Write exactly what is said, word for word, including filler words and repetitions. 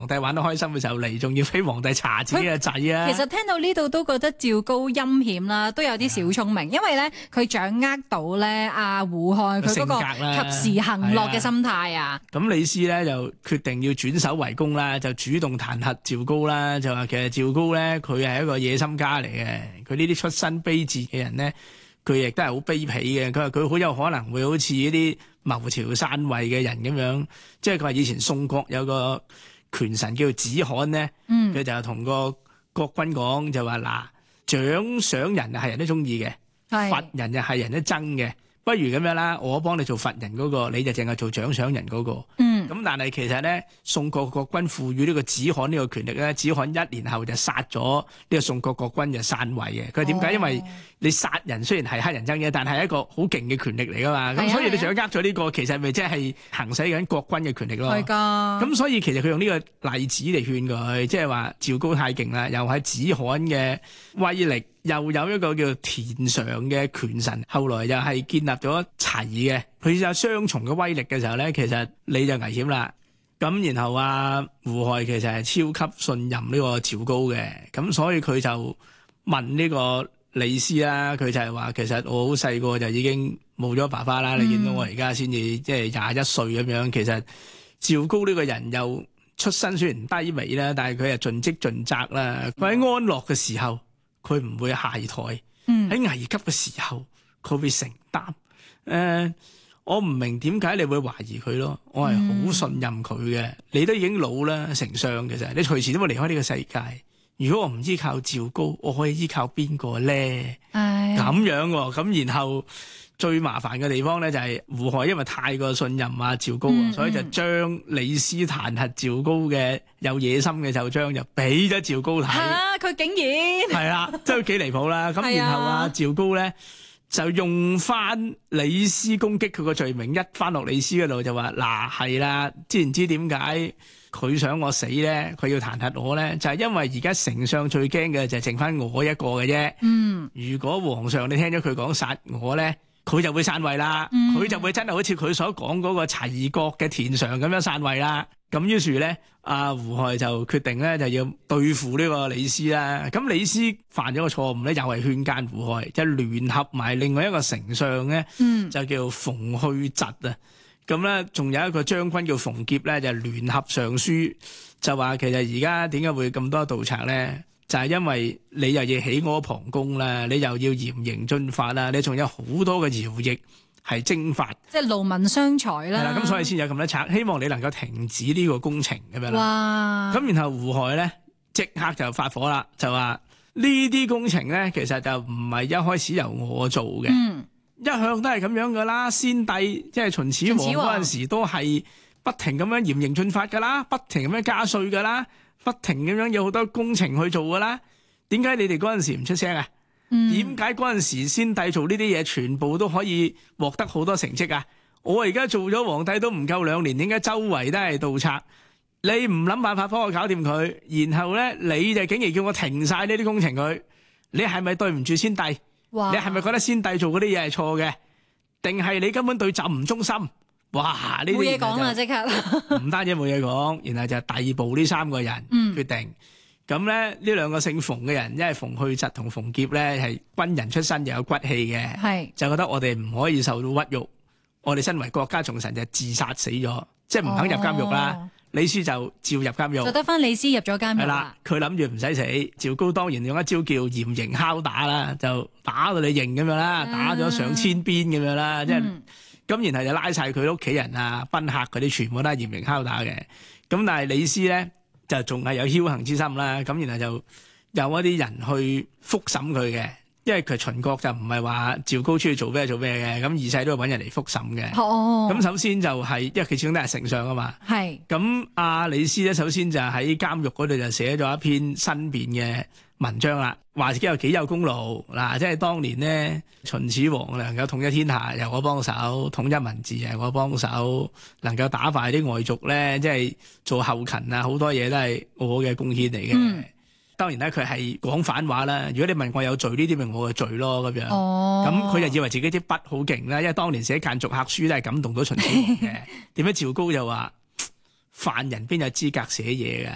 皇帝玩得開心嘅時候嚟，仲要俾皇帝查自己嘅仔啊！ 其實聽到呢度都覺得趙高陰險啦，都有啲小聰明，因為咧佢掌握到咧阿胡亥佢嗰個及時行樂嘅心態啊。 咁李斯咧就決定要轉守為攻啦，就主動彈劾趙高啦，就話其實趙高咧佢係一個野心家嚟嘅，佢呢啲出身卑賤嘅人咧，佢亦都係好卑鄙嘅。佢話佢好有可能會好似呢啲謀朝篡位嘅人咁樣，即係佢話以前宋國有個權臣叫做子罕咧，佢、嗯、就同個國君講就話嗱，獎賞人係人都中意嘅，罰人就係人都憎嘅，不如咁樣啦，我幫你做罰人嗰、那個，你就淨係做獎賞人嗰、那個。嗯，咁但係其實咧，宋國國君賦予呢個子罕呢個權力咧，子罕一年後就殺咗呢個宋國國君就篡位嘅。佢點解？因為你殺人雖然係黑人憎嘅，但係一個好勁嘅權力嚟噶嘛。咁所以你掌握咗呢個，其實咪即係行使緊國君嘅權力咯。係噶。咁所以其實佢用呢個例子嚟勸佢，即係話趙高太勁啦，又係子罕嘅威力。又有一個叫田常嘅權臣，後來又係建立咗齊嘅，佢有雙重嘅威力嘅時候咧，其實你就危險啦。咁然後啊，胡亥其實係超級信任呢個趙高嘅，咁所以佢就問呢個李斯啦，佢就係話其實我好細個就已經冇咗爸爸啦，嗯、你見到我而家先至即係廿一歲咁樣，其實趙高呢個人又出身雖然低微啦，但係佢係盡職盡責啦，佢喺安樂嘅時候。佢唔會懈怠，喺、嗯、危急嘅時候佢會承擔。誒、呃，我唔明點解你會懷疑佢咯？我係好信任佢嘅。嗯、你都已經老啦，丞相其實你隨時都會離開呢個世界。如果我唔依靠趙高，我可以依靠邊個咧？咁、哎、樣喎，咁然後最麻煩嘅地方咧就係胡亥因為太過信任啊趙高，嗯、所以就將李斯彈劾趙高嘅有野心嘅奏章就俾咗趙高睇。 吓，佢竟然係啦，真係幾離譜啦！咁然後啊趙高咧就用翻李斯攻擊佢個罪名，一翻落李斯嗰度就話嗱係啦，知唔知點解佢想我死咧？佢要彈劾我咧，就係、是、因為而家丞相最驚嘅就係剩翻我一個嘅啫。嗯，如果皇上你聽咗佢講殺我咧，佢就會篡位啦，佢、嗯、就會真係好似佢所講嗰個齊國嘅田常咁樣篡位啦。咁於是咧，阿胡亥就決定咧就要對付呢個李斯啦。咁李斯犯咗個錯誤咧，又係勸諫胡亥，即係聯合埋另外一個丞相咧，嗯、就叫馮去疾啊。咁咧，仲有一個將軍叫馮傑咧，就聯合上書，就話其實而家點解會咁多盜賊咧？就係、是、因為你又要起阿房宮啦，你又要嚴刑峻法啦，你仲有好多嘅徭役係征發，即係勞民傷財啦。係啦，咁所以先有咁多賊，希望你能夠停止呢個工程咁樣啦。哇！咁然後胡亥咧即刻就發火啦，就話呢啲工程咧其實就唔係一開始由我做嘅。嗯。一向都係咁樣噶啦，先帝即係秦始皇嗰陣時都係不停咁樣嚴刑峻法噶啦，不停咁樣加稅噶啦，不停咁樣有好多工程去做噶啦。點解你哋嗰陣時唔出聲啊？點解嗰陣時先帝做呢啲嘢全部都可以獲得好多成績啊？我而家做咗皇帝都唔夠兩年，點解周圍都係盜賊？你唔諗辦法幫我搞掂佢，然後咧你就竟然叫我停晒呢啲工程佢，你係咪對唔住先帝？哇你係咪覺得先帝做嗰啲嘢係錯嘅，定係你根本對朕唔忠心？哇！呢啲冇嘢講啦，即刻唔單止冇嘢講，然後就逮捕呢三個人，嗯、決定咁咧呢兩個姓馮嘅人，因為馮去疾同馮傑咧係軍人出身又有骨氣嘅，係就覺得我哋唔可以受到屈辱，我哋身為國家重臣就自殺死咗，即係唔肯入監獄啦。哦李斯就照入監獄，就得翻李斯入咗監獄啦。佢諗住唔使死，趙高當然用一招叫嚴刑拷打啦，就打到你認咁樣啦，啊、打咗上千鞭咁樣啦，即係咁，然後就拉晒佢屋企人啊、賓客嗰啲，全部都係嚴刑拷打嘅。咁但係李斯咧就仲係有僥倖之心啦，咁然後就有一啲人去覆審佢嘅。因為佢秦國就唔係話趙高出去做咩做咩嘅，咁二世都係揾人嚟覆審嘅。哦，咁首先就係、是，因為佢始終都係丞相啊嘛。係是。咁阿李斯咧，首先就喺監獄嗰度就寫咗一篇申辯嘅文章啦，話自己有幾有功勞嗱，即係當年呢，秦始皇能夠統一天下，由我幫手；統一文字，由我幫手；能夠打敗啲外族咧，即係做後勤啊，好多嘢都係我嘅貢獻嚟嘅。嗯當然咧，佢係講反話啦。如果你問我有罪呢啲，咪我嘅罪咯咁樣。哦，咁佢就以為自己啲筆好勁啦，因為當年寫諫逐客書都係感動到秦始皇嘅。點解趙高就話犯人邊有資格寫嘢嘅？